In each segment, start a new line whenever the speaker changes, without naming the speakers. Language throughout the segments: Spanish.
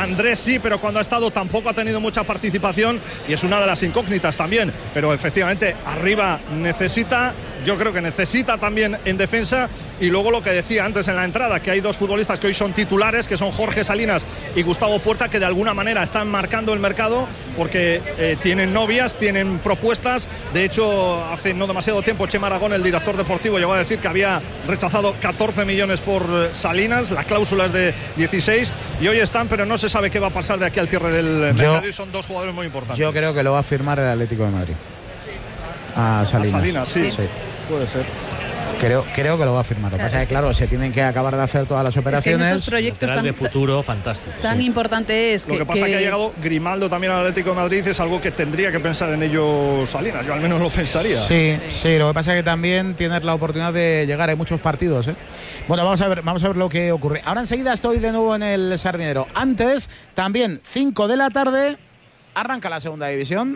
Andrés sí, pero cuando ha estado tampoco ha tenido mucha participación y es una de las incógnitas también. Pero efectivamente arriba yo creo que necesita también en defensa. Y luego lo que decía antes en la entrada, que hay dos futbolistas que hoy son titulares, que son Jorge Salinas y Gustavo Puerta, que de alguna manera están marcando el mercado porque tienen novias, tienen propuestas. De hecho, hace no demasiado tiempo Chema Aragón, el director deportivo, llegó a decir que había rechazado 14 millones por Salinas, la cláusula es de 16 y hoy están, pero no se sabe qué va a pasar de aquí al cierre del mercado y son dos jugadores muy importantes.
Yo creo que lo va a firmar el Atlético de Madrid. A Salinas.
Sí. Puede ser.
Creo que lo va a firmar. Lo que pasa es que, claro, se tienen que acabar de hacer todas las operaciones.
Es que en estos proyectos
de futuro fantástico.
Tan importante es
lo que pasa que ha llegado Grimaldo también al Atlético de Madrid, es algo que tendría que pensar en ello Salinas. Yo al menos lo pensaría.
Sí. Lo que pasa es que también tienes la oportunidad de llegar a muchos partidos, ¿eh? Bueno, vamos a ver lo que ocurre. Ahora enseguida estoy de nuevo en el Sardinero. Antes, también 5 de la tarde, arranca la segunda división.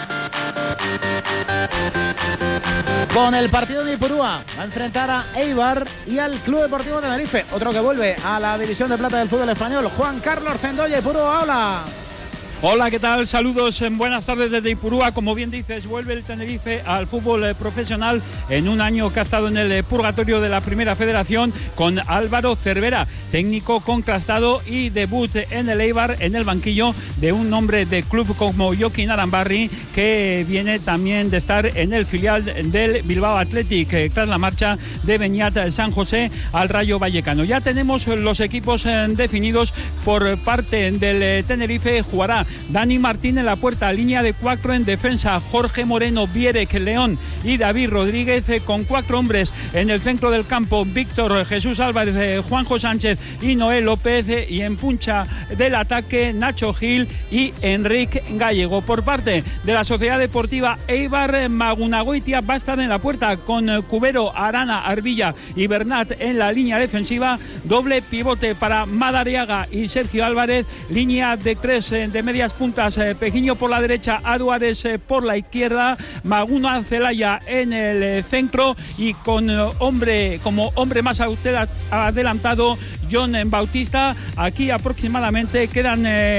Con el partido de Ipurúa va a enfrentar a Eibar y al Club Deportivo Tenerife, otro que vuelve a la división de plata del fútbol español. Juan Carlos Zendoya, Ipurúa, hola.
Hola, ¿qué tal? Saludos, buenas tardes desde Ipurúa. Como bien dices, vuelve el Tenerife al fútbol profesional en un año que ha estado en el purgatorio de la Primera Federación con Álvaro Cervera, técnico contrastado y debut en el Eibar en el banquillo de un hombre de club como Joaquín Arambarri, que viene también de estar en el filial del Bilbao Athletic tras la marcha de Beñat San José al Rayo Vallecano. Ya tenemos los equipos definidos por parte del Tenerife. Jugará Dani Martín en la puerta, línea de 4 en defensa, Jorge Moreno, Bierek, León y David Rodríguez, con 4 hombres en el centro del campo, Víctor, Jesús Álvarez, Juanjo Sánchez y Noé López, y en puncha del ataque Nacho Gil y Enrique Gallego. Por parte de la Sociedad Deportiva Eibar, Magunagoitia va a estar en la puerta con Cubero, Arana, Arbilla y Bernat en la línea defensiva, doble pivote para Madariaga y Sergio Álvarez, línea de 3 de medias puntas, Pejiño por la derecha, Aduares por la izquierda, Maguna Celaya en el centro y con como hombre más adelantado John Bautista. Aquí aproximadamente quedan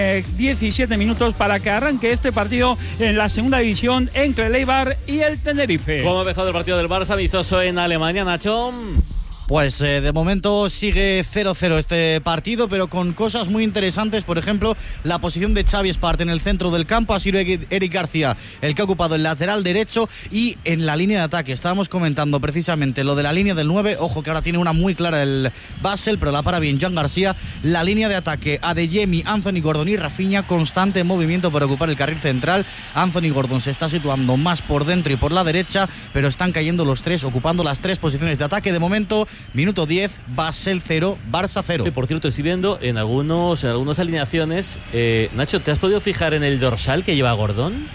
17 minutos para que arranque este partido en la segunda división entre el Eibar y el Tenerife.
¿Cómo ha empezado el partido del Barça amistoso en Alemania, Nacho?
Pues de momento sigue 0-0 este partido, pero con cosas muy interesantes. Por ejemplo, la posición de Xavi Espart en el centro del campo. Ha sido Eric García el que ha ocupado el lateral derecho. Y en la línea de ataque estábamos comentando precisamente lo de la línea del 9. Ojo que ahora tiene una muy clara el Basel, pero la para bien Jan García. La línea de ataque, Adeyemi, Anthony Gordon y Rafinha, constante movimiento para ocupar el carril central. Anthony Gordon se está situando más por dentro y por la derecha, pero están cayendo los tres, ocupando las 3 posiciones de ataque. De momento, minuto 10, Basel 0, Barça 0.
Y por cierto, estoy viendo en algunas alineaciones, Nacho, ¿te has podido fijar en el dorsal que lleva Gordon?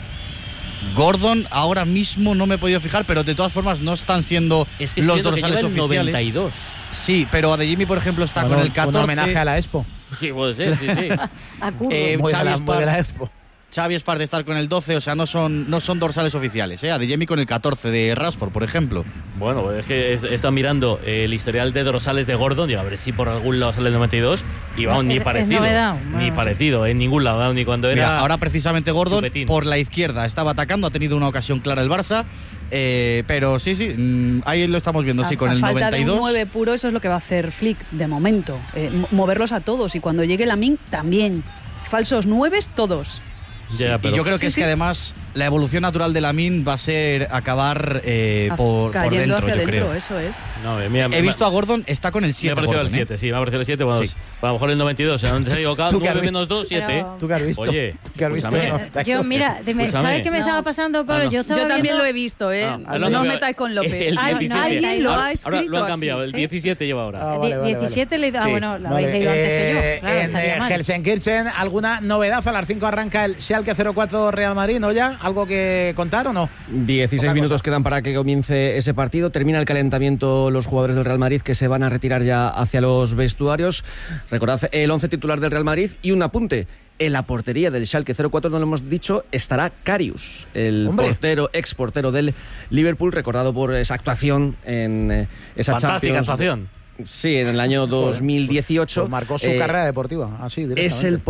Gordon ahora mismo no me he podido fijar, pero de todas formas no están siendo los dorsales oficiales.
92.
Sí, pero Adeyemi, por ejemplo, está con el 14.
Un homenaje a la Expo.
Sí, puede ser, sí.
A Curro.
Muy de la Expo.
Xavi Espart de estar con el 12, o sea, no son dorsales oficiales, Adeyemi con el 14 de Rashford, por ejemplo.
Bueno, es que he estado mirando el historial de dorsales de Gordon, digo, a ver si por algún lado sale el 92, y vamos, ni parecido. Ni parecido, en ningún lado, ni cuando era.
Mira, ahora precisamente Gordon
chupetín.
Por la izquierda estaba atacando, ha tenido una ocasión clara el Barça, pero sí, ahí lo estamos viendo, sí, con el 92.
Falta de un 9 puro, eso es lo que va a hacer Flick de momento, moverlos a todos, y cuando llegue Lamine también. Falsos 9 todos.
Ya,
y yo creo que que además la evolución natural de Lamine va a ser acabar por dentro, yo creo.
Eso es.
No,
he visto a Gordon, está con el 7.
Me ha parecido el 7, sí, me ha parecido el 7. Bueno, sí. A lo mejor el 92, no te digo, 9 menos 2, 7.
¿Tú qué has visto?
Oye,
¿tú qué has visto?
Yo, mira, ¿sabes qué me estaba pasando, Pablo?
Yo también lo he visto, no os metáis con López.
Alguien
lo ha escrito.
Ahora lo han cambiado, el 17 lleva ahora.
17 le bueno, lo habéis leído antes que yo. Claro,
en Gelsenkirchen, ¿alguna novedad? A las 5 arranca el Schalke 04 Real Madrid, ¿no ya? ¿Algo que contar o no?
16 minutos quedan para que comience ese partido. Termina el calentamiento los jugadores del Real Madrid, que se van a retirar ya hacia los vestuarios. Recordad el 11 titular del Real Madrid. Y un apunte: en la portería del Schalke 04, no lo hemos dicho, estará Karius, el ex portero del Liverpool, recordado por esa actuación en esa
fantástica
Champions.
actuación.
Sí, en el año 2018.
Pues marcó su carrera deportiva, así directamente.
Es el